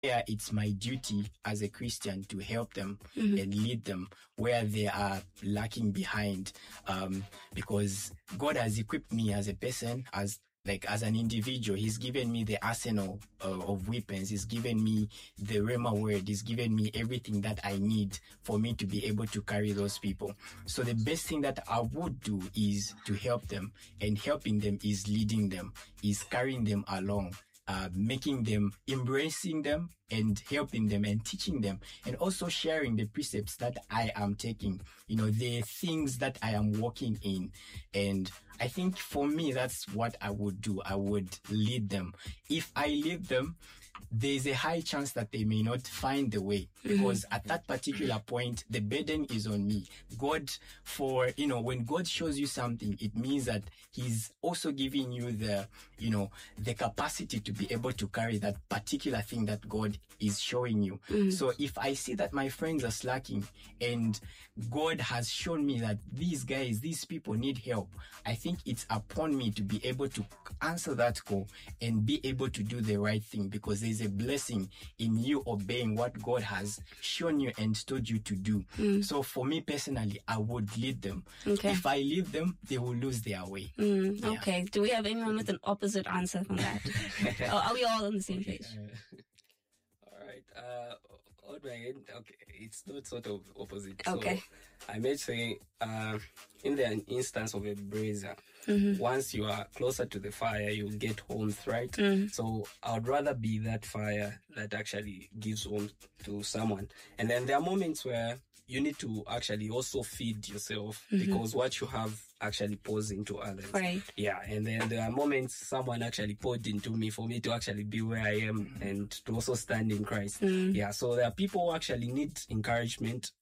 Yeah, it's my duty as a Christian to help them Mhm. and lead them where they are lacking behind. Because God has equipped me as a person, as an individual. He's given me the arsenal of weapons. He's given me the Rhema word. He's given me everything that I need for me to be able to carry those people. So the best thing that I would do is to help them, and helping them is leading them, is carrying them along. Making them, embracing them, and helping them and teaching them, and also sharing the precepts that I am taking, the things that I am walking in. And I think for me, that's what I would do. I would lead them. If I lead them, there's a high chance that they may not find the way, because at that particular point, the burden is on me. When God shows you something, it means that He's also giving you the capacity to be able to carry that particular thing that God is showing you. So if I see that my friends are slacking and God has shown me that these people need help, I think it's upon me to be able to answer that call and be able to do the right thing, because there's a blessing in you obeying what God has shown you and told you to do. So for me personally, I would lead them. Okay. If I leave them, they will lose their way. Yeah. Okay. Do we have anyone with an opposite answer from that? Are we all on the same page? All right. On my end, okay, it's not sort of opposite. Okay. So I may say, in the instance of a brazier, once you are closer to the fire, you get warmth, right? So I would rather be that fire that actually gives warmth to someone. And then there are moments where you need to actually also feed yourself, because what you have actually pours into others. Right. Yeah, and then there are moments someone actually poured into me for me to actually be where I am and to also stand in Christ. Yeah, so there are people who actually need encouragement